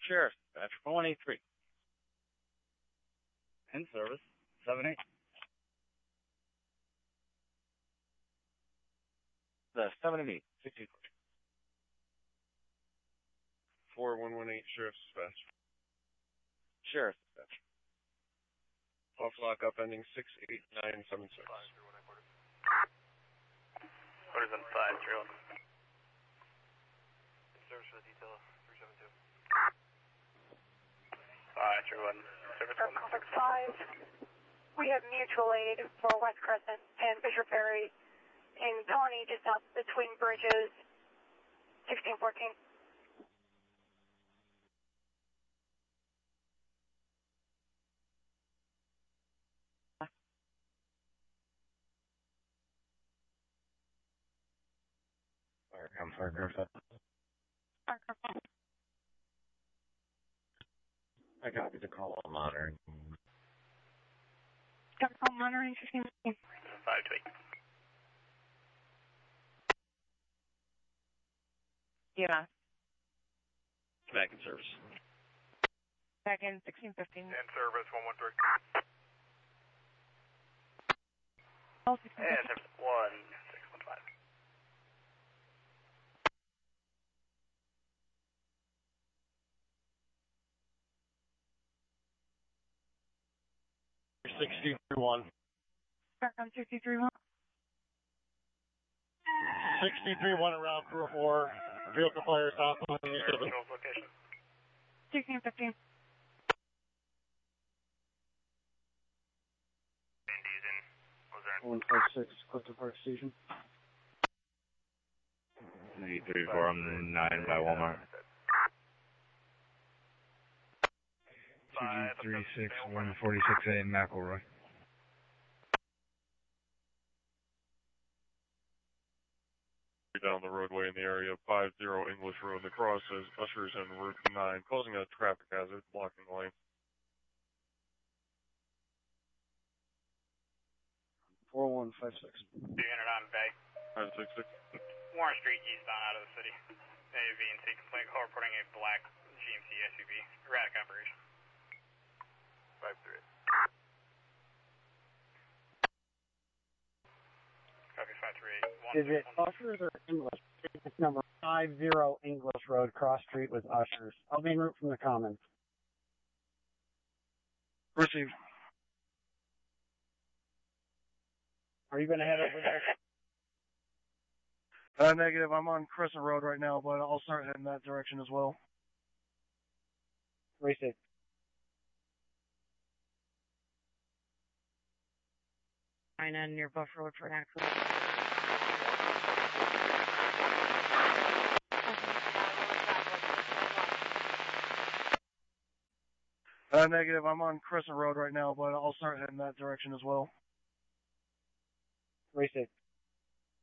Sheriff, dispatch 4183. In service, 78. The 78, 63. 4118, Sheriff's dispatch. Sheriff's dispatch. Off lock up ending 68976. Orders on 531. Service for the detail 372. 531. Service 1. Traffic 5. We have mutual aid for West Crescent and Fisher Ferry in Pawnee, just out between bridges 1614. I'm sorry, Griffith. I copied the call on monitoring. Got call monitoring 1614. 528. Yeah. Back in service. Back in 1615. In service 113. Oh, And service 1615. $63.1. Back on 63-1. 63.1 around crew 4. Vehicle fire south on the service. Location. 1615. Indy's in. Luzerne. 156, Clifton Park Station. 34 on the 9 by Walmart. 236 146A McElroy. Down the roadway in the area of 50 English Road. The cross says ushers en route 9, causing a traffic hazard, blocking the lane. 4156. 200 on Bay. 566. Warren Street, eastbound out of the city. AV&C complaint call reporting a black GMC SUV. Erratic operation. 538. Copy 538. Is it Ushers or English? It's number 50 English Road, Cross Street with Ushers. I'll be en route from the Commons. Received. Are you going to head over there? Negative. I'm on Crescent Road right now, but I'll start heading that direction as well. Received. And near Buff Road for an accident. Negative. I'm on Crescent Road right now, but I'll start heading that direction as well. Received.